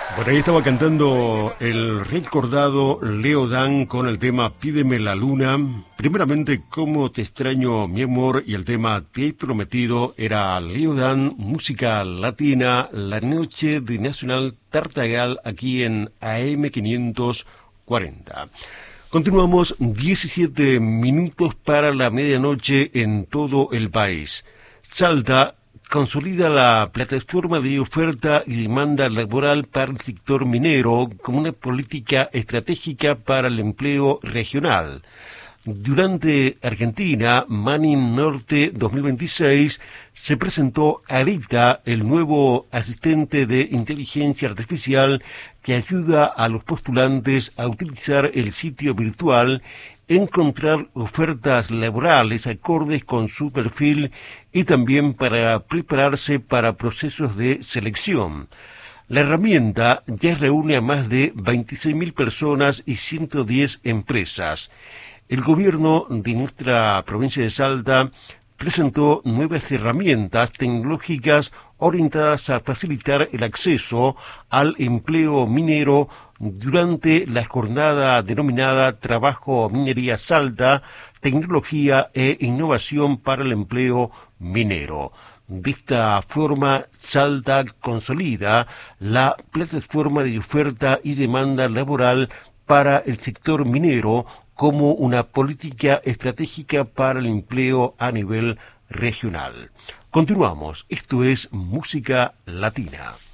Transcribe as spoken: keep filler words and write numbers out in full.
Por ahí estaba cantando el recordado Leo Dan con el tema Pídeme la luna. Primeramente, Cómo te extraño, mi amor, y el tema Te he prometido era Leo Dan, música latina, la noche de Nacional Tartagal aquí en A M quinientos cuarenta. Continuamos, diecisiete minutos para la medianoche en todo el país. Salta consolida la plataforma de oferta y demanda laboral para el sector minero como una política estratégica para el empleo regional. Durante Argentina, Manin Norte dos mil veintiséis, se presentó Arita, el nuevo asistente de inteligencia artificial que ayuda a los postulantes a utilizar el sitio virtual, encontrar ofertas laborales acordes con su perfil y también para prepararse para procesos de selección. La herramienta ya reúne a más de veintiséis mil personas y ciento diez empresas. El gobierno de nuestra provincia de Salta presentó nuevas herramientas tecnológicas orientadas a facilitar el acceso al empleo minero durante la jornada denominada Trabajo Minería Salta, Tecnología e Innovación para el Empleo Minero. De esta forma, Salta consolida la plataforma de oferta y demanda laboral para el sector minero como una política estratégica para el empleo a nivel regional. Continuamos, esto es Música Latina.